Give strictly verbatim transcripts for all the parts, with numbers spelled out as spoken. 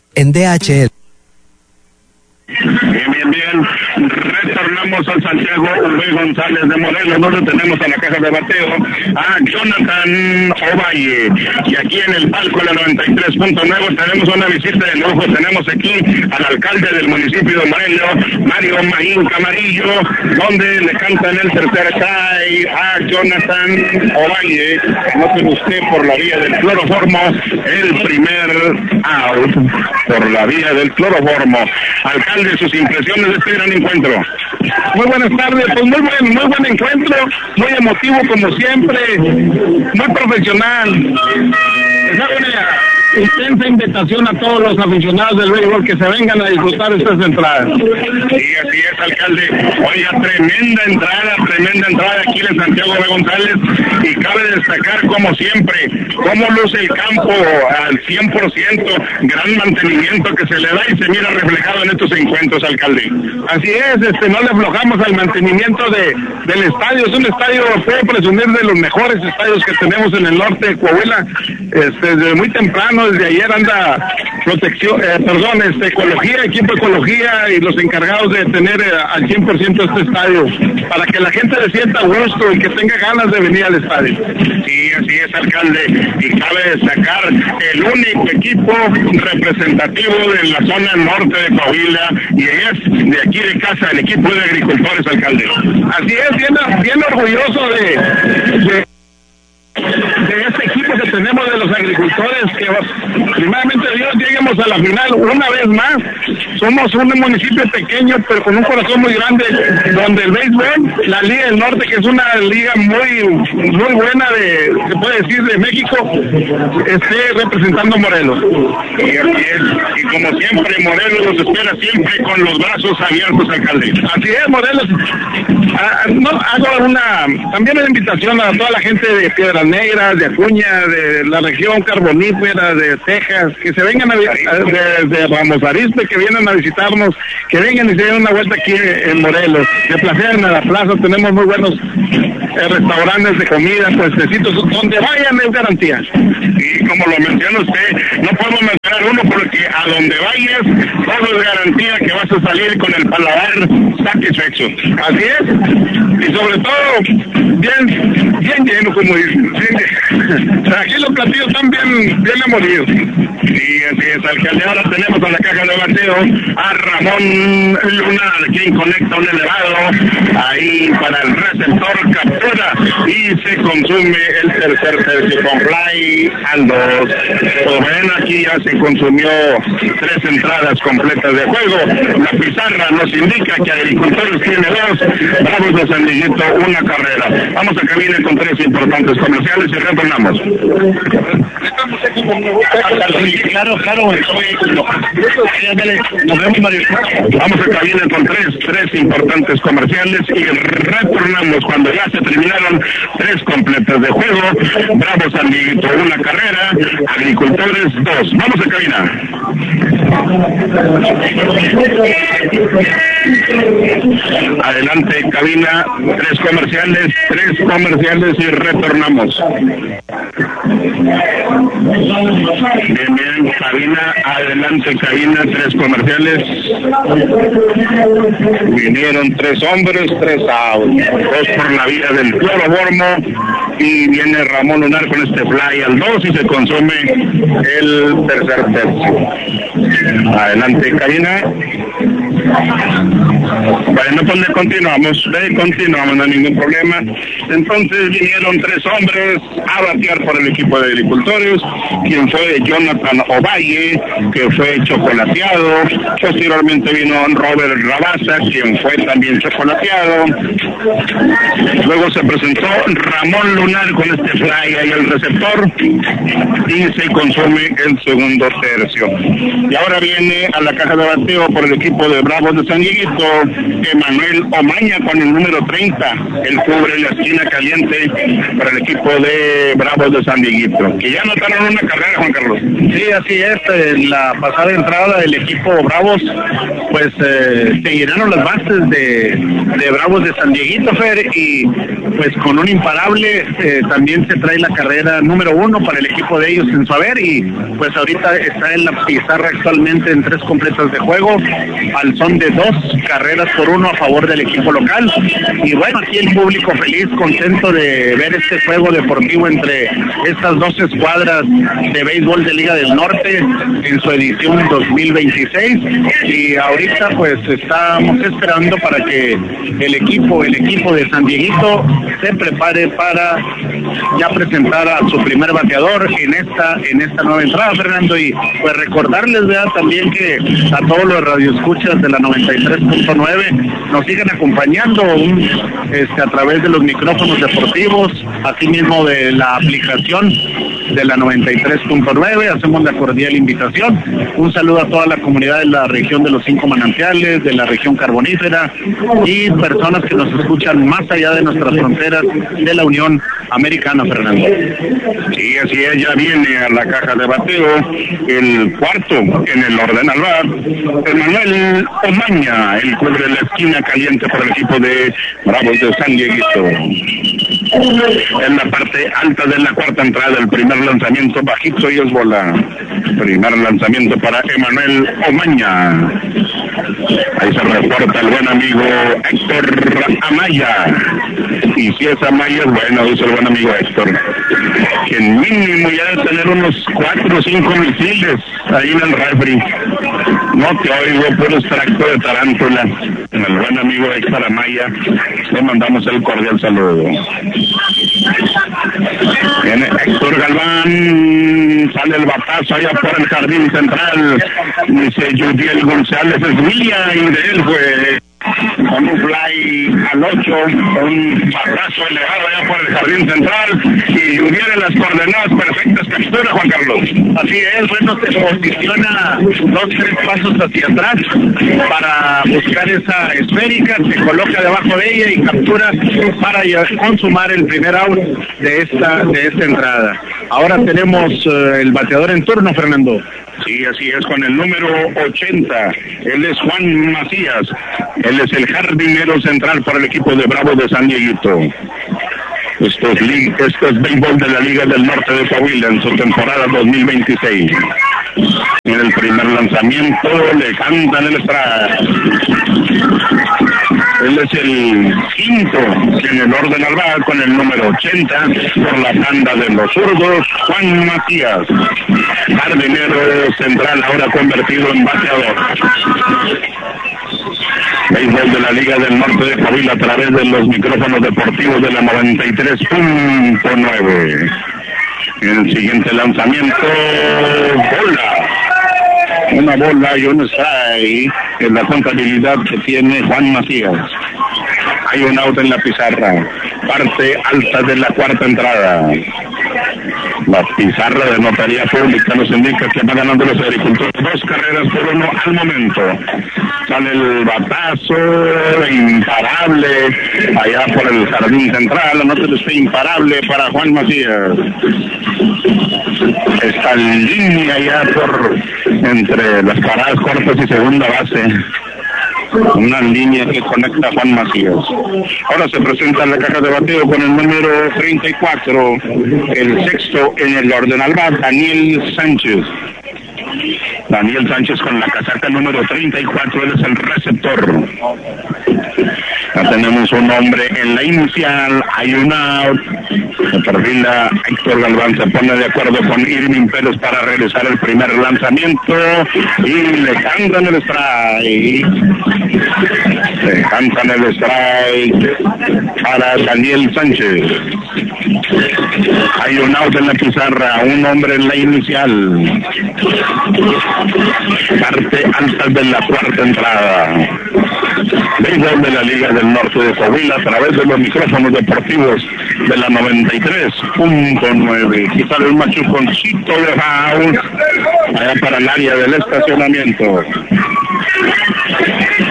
en D H L. Bien, bien, bien. Retornamos al Santiago V. González de Morelos, donde tenemos a la caja de bateo a Jonathan Ovalle. Y aquí en el palco de la noventa y tres punto nueve tenemos una visita de lujo. Tenemos aquí al alcalde del municipio de Morelos, Mario Maín Camarillo, donde le cantan el tercer tie a Jonathan Ovalle. Noten usted por la vía del cloroformo el primer out por la vía del cloroformo. Alcalde, sus impresiones de este gran encuentro. Muy buenas tardes, pues muy buen, muy buen encuentro, muy emotivo como siempre, muy profesional. Es una intensa invitación a todos los aficionados del béisbol que se vengan a disfrutar estas entradas. Sí, así es, alcalde. Oiga, tremenda entrada, tremenda entrada aquí en Santiago de González, y cabe destacar como siempre cómo luce el campo al cien por ciento, gran mantenimiento que se le da y se mira reflejado en estos encuentros, alcalde. Así es, este, no le aflojamos al mantenimiento de, del estadio. Es un estadio, puedo presumir, de los mejores estadios que tenemos en el norte de Coahuila. Este, desde muy temprano, desde ayer anda protección, eh, perdón, este, ecología, equipo de ecología y los encargados de tener eh, al cien por ciento este estadio, para que la gente se sienta a gusto y que tenga ganas de venir al estadio. Sí, así es, alcalde, y cabe destacar el único equipo representativo de la zona norte de Coahuila, y es de aquí de casa, el equipo de agricultores, alcalde. Así es, bien, bien orgulloso de, de, de este equipo que tenemos de los agricultores, que primeramente Dios lleguemos a la final una vez más. Somos un municipio pequeño pero con un corazón muy grande, donde el béisbol, la Liga del Norte, que es una liga muy muy buena, de se puede decir, de México, esté representando a Morelos. Y así es, y como siempre Morelos nos espera siempre con los brazos abiertos, alcalde. Así es, Morelos. Ah, no, hago una también una invitación a toda la gente de Piedras Negras, de Acuña, de la región carbonífera, de Texas, que se vengan a, de, de Ramos Arizpe, que vienen a visitarnos, que vengan y se den una vuelta aquí en Morelos. De placer en la plaza tenemos muy buenos eh, restaurantes de comida, puestecitos, donde vayan es garantía. Y como lo menciona usted, no podemos mencionar uno porque a donde vayas, todo es garantía que vas a salir con el paladar satisfecho. Así es, y sobre todo, bien, bien lleno, como dicen. Bien, aquí los platillos están bien, bien amolidos. Sí, así es, alcalde. Ahora tenemos a la caja de bateo a Ramón Lunar, quien conecta un elevado ahí para el receptor, captura y se consume el tercer tercio con fly al dos. Como ven, aquí ya se consumió tres entradas completas de juego. La pizarra nos indica que Agricultores tiene dos, Bravos de San Miguelito una carrera. Vamos a cabina con tres importantes comerciales y retornamos. Claro, claro. Nos vemos, Mario. Vamos a cabina con tres, tres importantes comerciales y retornamos cuando ya se terminaron tres completas de juego. Bravos San Miguelito una carrera, Agricultores dos. Vamos a cabina. Adelante, cabina, tres comerciales, tres comerciales y retornamos. Bien, bien, cabina, adelante, cabina, tres comerciales. Vinieron tres hombres, tres outs, dos por la vía del cloroformo, y viene Ramón Lunar con este fly al dos y se consume el tercer tercio. Adelante, cabina. Bueno, pues le continuamos, le continuamos, no hay ningún problema. Entonces vinieron tres hombres a batear por el equipo de agricultores, quien fue Jonathan Ovalle, que fue chocolateado. Posteriormente vino Robert Rabasa, quien fue también chocolateado. Luego se presentó Ramón Lunar con este fly ahí al receptor y se consume el segundo tercio. Y ahora viene a la caja de bateo por el equipo de Bravos de San Dieguito, Emanuel Omaña con el número treinta, él cubre la esquina caliente para el equipo de Bravos de San Dieguito, que ya anotaron una carrera, Juan Carlos. Sí, así es, en la pasada entrada del equipo Bravos, pues eh, se llenaron las bases de, de Bravos de San Dieguito, Fer, y pues con un imparable eh, también se trae la carrera número uno para el equipo de ellos en su haber, y pues ahorita está en la pizarra actualmente en tres completas de juego, al son de dos carreras por uno a favor del equipo local. Y bueno, aquí el público feliz, contento de ver este juego deportivo entre estas dos escuadras de béisbol de Liga del Norte en su edición dos mil veintiséis, y ahorita pues estamos esperando para que el equipo, el equipo de San Dieguito se prepare para ya presentar a su primer bateador en esta, en esta nueva entrada, Fernando, y pues recordarles, ¿verdad?, también que a todos los radioescuchas de la noventa y tres punto nueve nos sigan acompañando un, este, a través de los micrófonos deportivos, así mismo de la aplicación de la noventa y tres punto nueve, hacemos la cordial invitación. Un saludo a toda la comunidad de la región de los Cinco Manantiales, de la región carbonífera y personas que nos escuchan más allá de nuestras fronteras de la Unión Americana, Fernando. Sí, así es, ya viene a la caja de bateo el cuarto en el orden al bar, Emanuel Omaña, el cubre la esquina caliente por el equipo de Bravos de San Dieguito. En la parte alta de la cuarta entrada, el primer lanzamiento bajito y es bola. Primer lanzamiento para Emanuel Omaña. Ahí se reporta el buen amigo Héctor Amaya. Y si es Amaya, es bueno, dice el buen amigo Héctor, que en mínimo ya debe tener unos cuatro o cinco misiles ahí en el refri. No te oigo, puro extracto de tarántula. El buen amigo Héctor Amaya, le mandamos el cordial saludo. Viene Héctor Galván, sale el batazo allá por el jardín central, dice Yudiel González, es mía, y de él fue con un fly al ocho, un batazo elevado allá por el jardín central, y Yudiel en las coordenadas perfectas, captura, Juan Carlos. Así es, bueno, se posiciona dos, tres pasos hacia atrás para buscar esa esférica, se coloca debajo de ella y captura para consumar el primer out de esta, de esta entrada. Ahora tenemos uh, el bateador en turno, Fernando. Sí, así es, con el número ochenta, él es Juan Macías, él es el jardinero central para el equipo de Bravos de San Dieguito. Esto es, esto es béisbol de la Liga del Norte de Coahuila en su temporada dos mil veintiséis. En el primer lanzamiento le cantan el strike. Él es el quinto en el orden al bar con el número ochenta por la tanda de los zurdos, Juan Macías. Jardinero central ahora convertido en bateador. Béisbol de la Liga del Norte de Coahuila a través de los micrófonos deportivos de la noventa y tres punto nueve. En el siguiente lanzamiento, bola. Una bola y un strike en la contabilidad que tiene Juan Macías. Hay un out en la pizarra, parte alta de la cuarta entrada. La pizarra de notaría pública nos indica que van ganando los agricultores dos carreras por uno al momento. Sale el batazo imparable allá por el jardín central. Anótelo usted, imparable para Juan Macías. Está en línea ya por entre las paradas cortas y segunda base. Una línea que conecta a Juan Macías. Ahora se presenta en la caja de bateo con el número treinta y cuatro, el sexto en el orden al bar, Daniel Sánchez. Daniel Sánchez con la casaca número treinta y cuatro, él es el receptor. Ya tenemos un hombre en la inicial, hay una out. Se perfila Héctor Galván, se pone de acuerdo con Irving Pérez para realizar el primer lanzamiento y le cantan el strike. Le cantan el strike para Daniel Sánchez. Hay un out en la pizarra, un hombre en la inicial. Parte alta de la cuarta entrada. Béisbol de la Liga del Norte de Coahuila a través de los micrófonos deportivos de la noventa y tres punto nueve. Aquí sale un machuconcito de foul allá para el área del estacionamiento.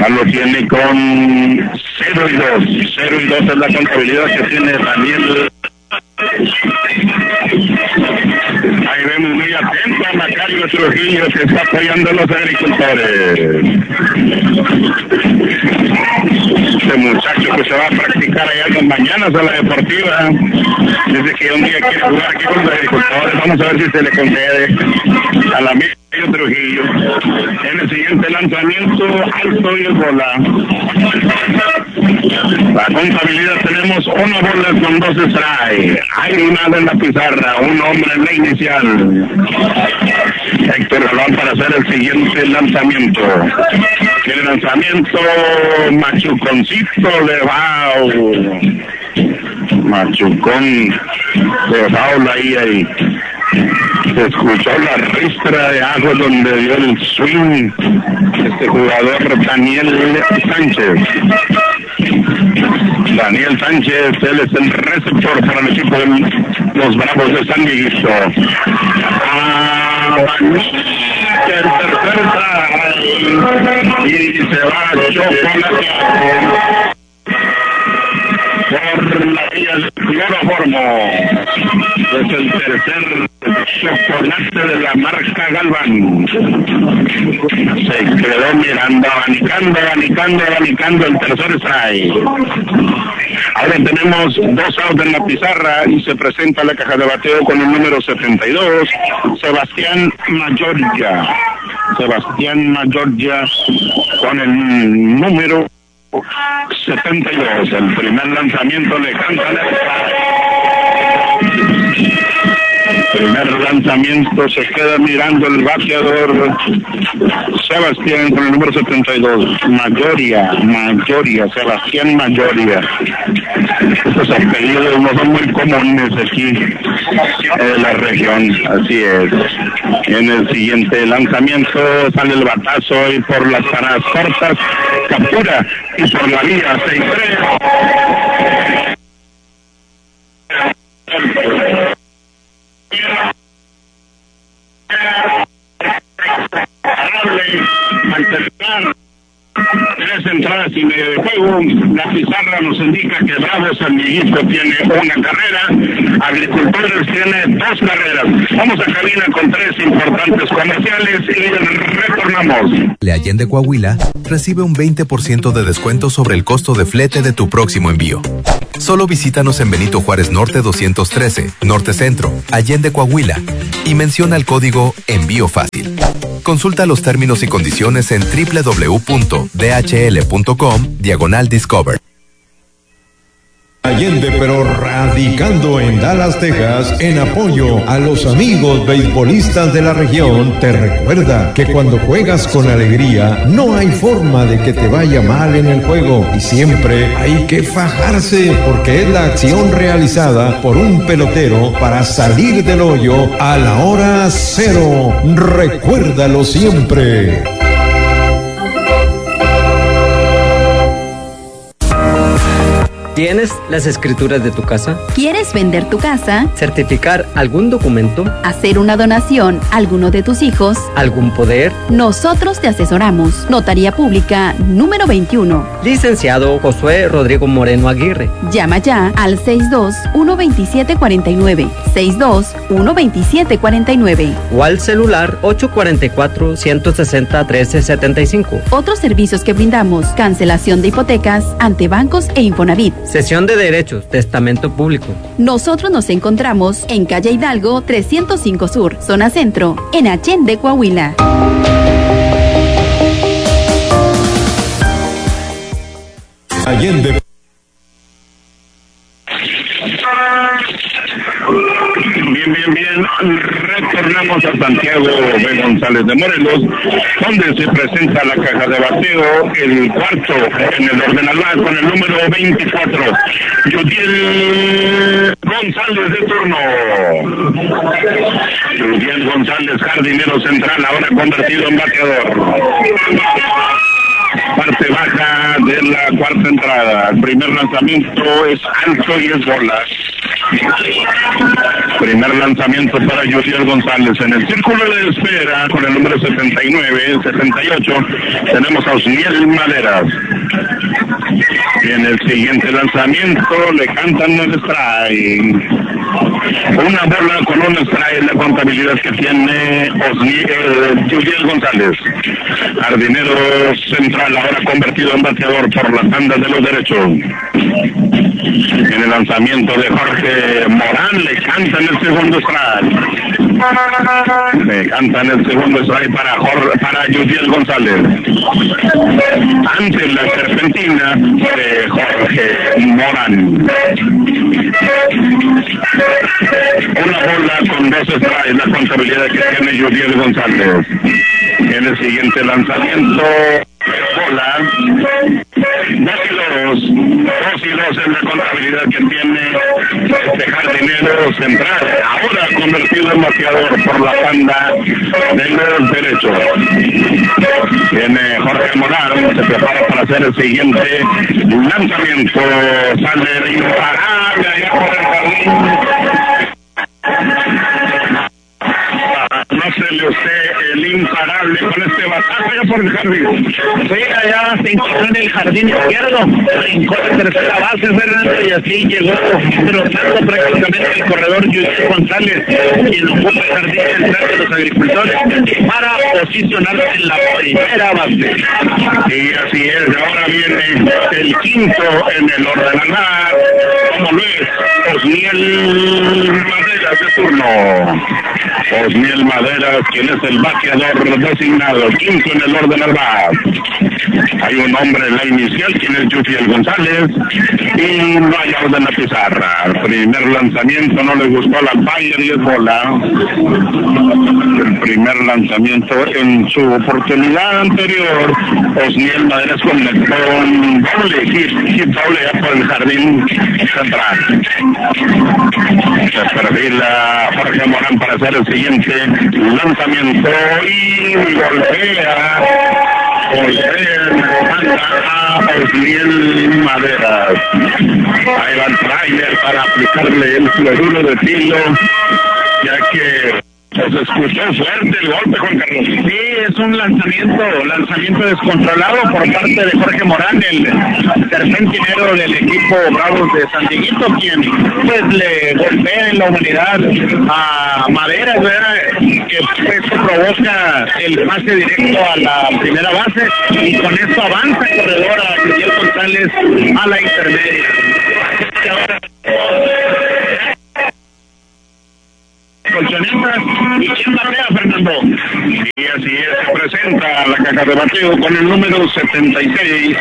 Ya lo tiene con cero y dos. cero y dos es la contabilidad que tiene Daniel. Ahí vemos muy atento a Macario Trujillo, que está apoyando a los agricultores. Este muchacho que se va a practicar allá en las mañanas a la deportiva, dice que un día quiere jugar aquí con los agricultores. Vamos a ver si se le concede a la misma Trujillo. En el siguiente lanzamiento, alto y el bola. La contabilidad tenemos una bola con dos strikes. Hay una en la pizarra, un hombre en la inicial. Héctor Galván para hacer el siguiente lanzamiento. El lanzamiento machuconcito de Bau. Machucón de Bau ahí, ahí. Se escuchó la ristra de agua donde dio el swing este jugador Daniel Sánchez. Daniel Sánchez, él es el receptor para el equipo de los Bravos de San Miguel. Ah, el tercer try y se va a chocolate por la vía del cloroformo. Es el tercer chocolate de la marca Galván. Se quedó mirando, abanicando, abanicando, abanicando el tercer strike. Ahora tenemos dos outs en la pizarra y se presenta la caja de bateo con el número setenta y dos, Sebastián Mayorga. Sebastián Mayorga con el número setenta y dos. El primer lanzamiento le cantan el primer lanzamiento, se queda mirando el bateador Sebastián con el número setenta y dos. Mayoria, Mayoria, Sebastián Mayoria. Estos apellidos no son muy comunes aquí en la región, así es. En el siguiente lanzamiento sale el batazo y por las paradas cortas captura y por la vía seis tres. Al terminar tres entradas y medio de juego, la pizarra nos indica que Bravo San Miguel tiene una carrera, Agricultores tiene dos carreras. Vamos a cabina con tres importantes comerciales y retornamos. Le Allende Coahuila recibe un veinte por ciento de descuento sobre el costo de flete de tu próximo envío. Solo visítanos en Benito Juárez Norte doscientos trece, Norte Centro, Allende Coahuila y menciona el código Envío Fácil. Consulta los términos y condiciones en doble u doble u doble u punto d h l punto com diagonal discover. Allende, pero radicando en Dallas, Texas, en apoyo a los amigos beisbolistas de la región, te recuerda que cuando juegas con alegría, no hay forma de que te vaya mal en el juego y siempre hay que fajarse porque es la acción realizada por un pelotero para salir del hoyo a la hora cero. Recuérdalo siempre. ¿Tienes las escrituras de tu casa? ¿Quieres vender tu casa? ¿Certificar algún documento? ¿Hacer una donación a alguno de tus hijos? ¿Algún poder? Nosotros te asesoramos. Notaría Pública número veintiuno. Licenciado Josué Rodrigo Moreno Aguirre. Llama ya al seis dos uno dos siete cuatro nueve, seis dos uno dos siete cuatro nueve. O al celular ocho cuatro cuatro, uno seis cero, uno tres siete cinco. Otros servicios que brindamos: cancelación de hipotecas ante bancos e Infonavit. Cesión de derechos, testamento público. Nosotros nos encontramos en calle Hidalgo trescientos cinco Sur, zona centro, en Allende, Coahuila. Allende. Bien, bien, bien. Retornamos a Santiago B. González de Morelos, donde se presenta la caja de bateo, el cuarto en el ordenador con el número veinticuatro. Yudiel González de turno. Yudiel González, jardinero central, ahora convertido en bateador. Parte baja de la cuarta entrada. El primer lanzamiento es alto y es bola. Primer lanzamiento para Josiel González. En el círculo de espera, con el número setenta y nueve, setenta y ocho, tenemos a Osniel Maderas. Y en el siguiente lanzamiento le cantan el strike. Una bola con un strike, la contabilidad que tiene Osniel, Josiel González. Jardinero central, ahora convertido en bateador por la tanda de los derechos. En el lanzamiento de Jorge Morán, le cantan el segundo strike. Le cantan el segundo strike para Jorge, para Josiel González. Ante la serpentina de Jorge Morán. Una bola con dos strikes, la contabilidad que tiene Josiel González. En el siguiente lanzamiento, bola, dos y dos, dos y dos es la contabilidad que tiene este jardinero central, ahora convertido en bateador por la banda de los derechos. Viene Jorge Morán, se prepara para hacer el siguiente lanzamiento, sale imparable allá por el jardín. No se le usted el imparable con este batazo allá por el jardín. Sí, allá se encontró en el jardín izquierdo, brincó la tercera base, Fernando, y así llegó trotando prácticamente el corredor Josiel González, quien ocupa el jardín central de los agricultores, para posicionarse en la primera base. Y así es, ahora viene el quinto en el ordenador, como lo es Osniel Maderas de turno. Osniel Maderas, quien es el bateador designado, quinto en el orden al bat. Hay un hombre en la inicial, quien es Josiel González, y no hay orden en la pizarra. El primer lanzamiento no le gustó al umpire y es bola. El primer lanzamiento en su oportunidad anterior, Osniel Maderas conectó un doble hit, hit doble ya por el jardín central. Se perfila Jorge Morán para hacer el siguiente lanzamiento y golpea, golpea, manda a Osniel Maderas. Ahí va el trailer para aplicarle el fluoruro de tilo, ya que se escuchó fuerte el golpe, Juan Carlos. Sí, es un lanzamiento, lanzamiento descontrolado por parte de Jorge Morán, el serpentinero del equipo Bravos de San Dieguito, quien pues le golpea en la humanidad a Maderas, ¿verdad? Que esto provoca el pase directo a la primera base y con esto avanza el corredor a Josiel González a la intermedia. Y ahora colchonetas, ¿y quién batea, Fernando? Y así es, se presenta la caja de bateo con el número setenta y seis,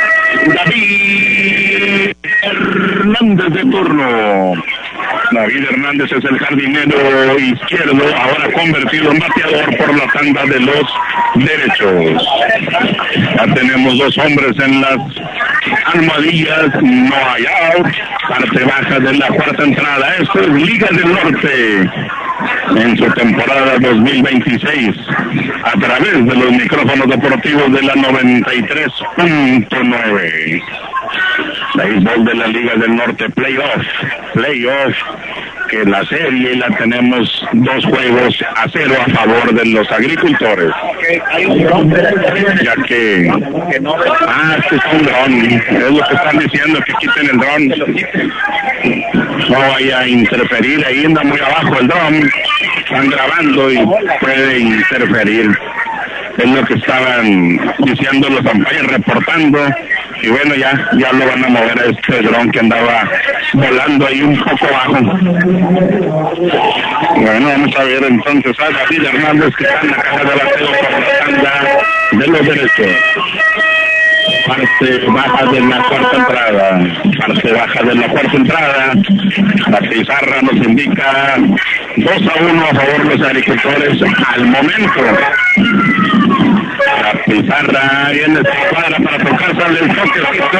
David Hernández de turno. David Hernández es el jardinero izquierdo, ahora convertido en bateador por la tanda de los derechos. Ya tenemos dos hombres en las almohadillas, no hay out, parte baja de la cuarta entrada. Esto es Liga del Norte en su temporada dos mil veintiséis a través de los micrófonos deportivos de la noventa y tres punto nueve. Béisbol de la Liga del Norte, playoff, playoff, que la serie la tenemos dos juegos a cero a favor de los agricultores. Ya que, ah, este es un dron, es lo que están diciendo, que quiten el dron. No vaya a interferir, ahí anda muy abajo el dron, están grabando y puede interferir. Es lo que estaban diciendo los umpires, reportando. Y bueno, ya ya lo van a mover a este dron que andaba volando ahí un poco bajo. Bueno, vamos a ver entonces a David Hernández, que está en la caja de bateo por la tanda de los derechos. Parte baja de la cuarta entrada, parte baja de la cuarta entrada. La pizarra nos indica dos a uno a favor de los agricultores al momento. La pizarra viene de cuadra para tocar, sale el toquecito.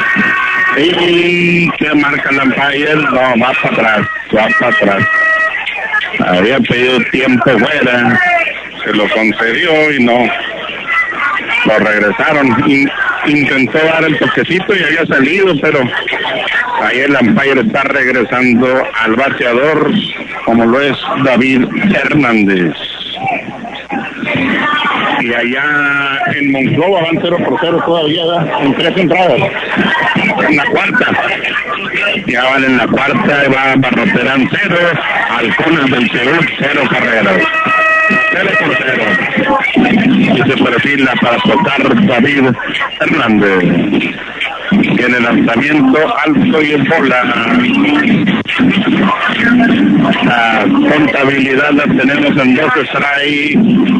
Y que marca el umpire, no, va para atrás, va para atrás. Había pedido tiempo fuera, se lo concedió y no, lo regresaron. Y intentó dar el toquecito y había salido, pero ahí el umpire está regresando al bateador, como lo es David Hernández. Y allá en Monclova van cero por cero todavía, ¿verdad? En tres entradas. En la cuarta. Ya van en la cuarta, va Barroterán cero, Halcones del Perú cero carreras. Cero por cero. Y se perfila para tocar David Hernández. Tiene lanzamiento alto y en bola. La contabilidad la tenemos en dos strikes.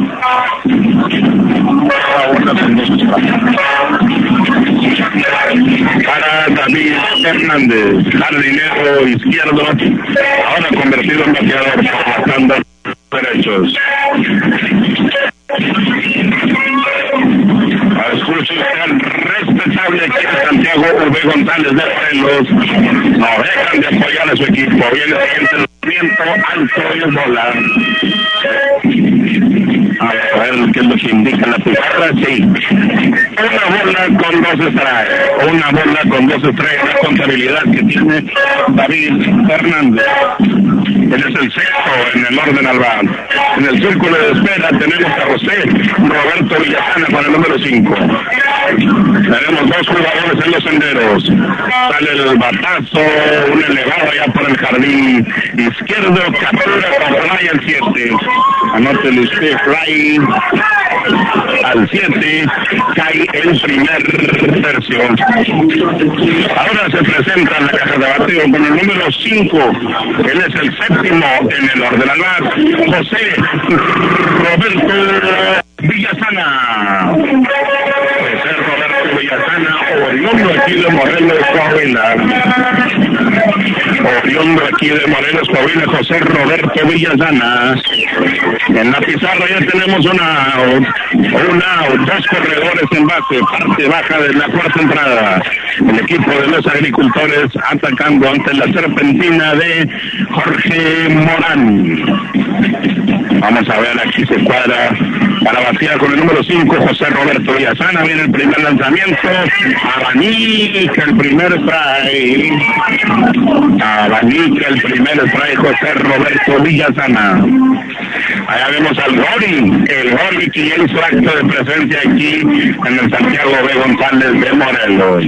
Para David Hernández, jardinero izquierdo, ahora convertido en bateador por los bandas derechos. Escuche usted, respetable aquí en Santiago, V. González de Morelos, no dejan de apoyar a su equipo. Viene el siguiente lanzamiento alto y en bola. A ver qué es lo que indica la pizarra. Sí, una bola con dos strikes, una bola con dos strikes, la contabilidad que tiene David Hernández. Él es el sexto en el orden al bat. En el círculo de espera tenemos a José Roberto Villasana con el número cinco. Tenemos dos jugadores en los senderos. Sale el batazo, un elevado allá por el jardín izquierdo, captura con fly al siete. Anótele usted, fly al siete, cae el primer tercio. Ahora se presenta en la caja de bateo con el número cinco. Él es el séptimo en el orden al bat, José Roberto Villasana. José Roberto Villasana, oriundo aquí de Morelos, Coahuila. Oriundo aquí de Morelos, Coahuila, José Roberto Villasana. En la pizarra ya tenemos una out, una out, dos corredores en base, parte baja de la cuarta entrada. El equipo de los agricultores atacando ante la serpentina de Jorge Morán. Vamos a ver, aquí se cuadra para batear con el número cinco, José Roberto Villasana. Viene el primer lanzamiento, abanica el primer strike. Abanica el primer strike, José Roberto Villasana. Allá vemos al Gori, el Gori que ya hizo acto de presencia aquí en el Santiago B. González de Morelos.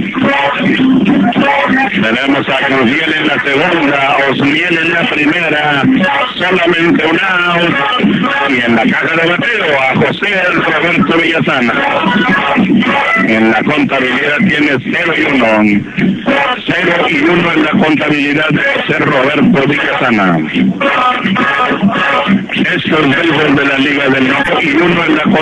Tenemos a Osmiel en la segunda, Osmiel en la primera, solamente un out. Y en la caja de bateo a José Roberto Villasana. En la contabilidad tiene cero y uno. cero y uno en la contabilidad de José Roberto Villasana. Esto es béisbol de la Liga del Norte y uno en la